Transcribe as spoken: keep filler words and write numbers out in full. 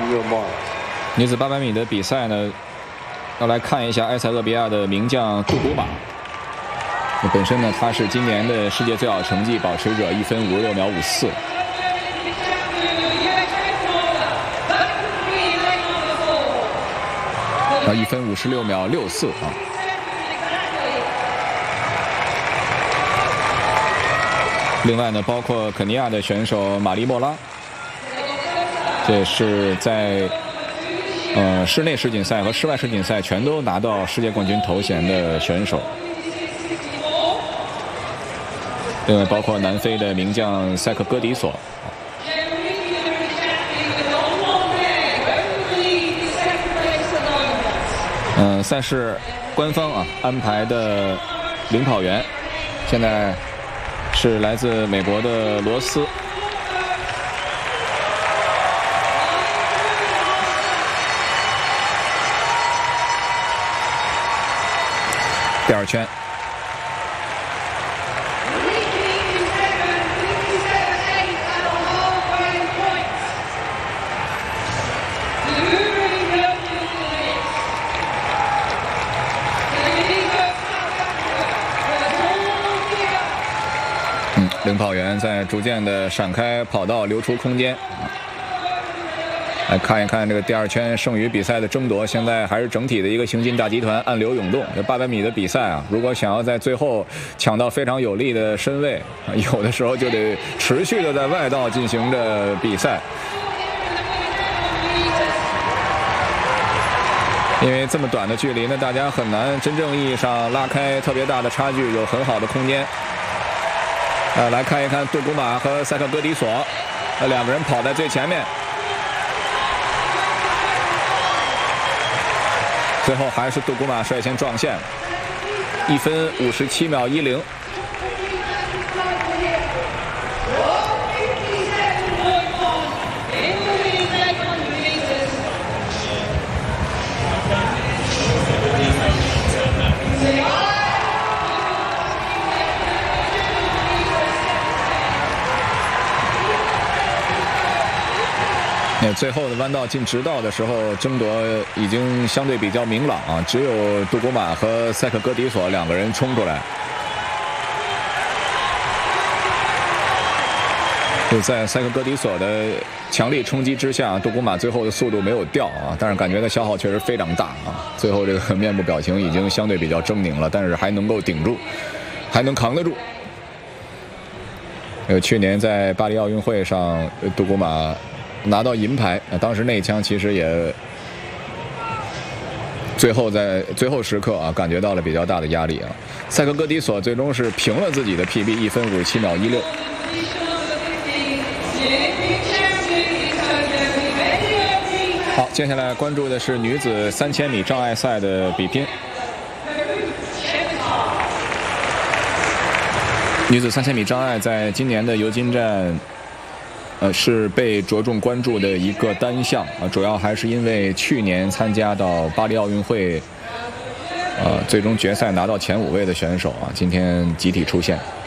女子八百米的比赛呢，要来看一下埃塞俄比亚的名将杜古马。本身呢，他是今年的世界最好成绩保持者，一分五十六秒五四。啊，一分五十六秒六四啊。另外呢，包括肯尼亚的选手马利莫拉，这是在呃室内世锦赛和室外世锦赛全都拿到世界冠军头衔的选手。另外，包括南非的名将塞克戈迪索。嗯、呃，赛事官方啊安排的领跑员，现在是来自美国的罗斯。第二圈。领跑员在逐渐的闪开跑道，留出空间。来看一看这个第二圈剩余比赛的争夺，现在还是整体的一个行进大集团，暗流涌动。这八百米的比赛啊，如果想要在最后抢到非常有利的身位，有的时候就得持续的在外道进行着比赛。因为这么短的距离呢，大家很难真正意义上拉开特别大的差距，有很好的空间。呃，来看一看杜古马和塞克戈迪索，呃，两个人跑在最前面，最后还是杜古马率先撞线，一分五十七秒一零。最后的弯道进直道的时候，争夺已经相对比较明朗啊，只有杜古马和塞克戈迪索两个人冲出来。就在塞克戈迪索的强力冲击之下，杜古马最后的速度没有掉啊，但是感觉到消耗确实非常大啊。最后这个面部表情已经相对比较狰狞了，但是还能够顶住，还能扛得住。呃，去年在巴黎奥运会上，杜古马拿到银牌，当时那一枪其实也最后在最后时刻啊，感觉到了比较大的压力啊。塞克戈迪索最终是平了自己的 P B， 一分五十七秒一六。好，接下来关注的是女子三千米障碍赛的比拼。女子三千米障碍在今年的尤金站。呃，是被着重关注的一个单项啊，主要还是因为去年参加到巴黎奥运会，呃，最终决赛拿到前五位的选手啊，今天集体出现。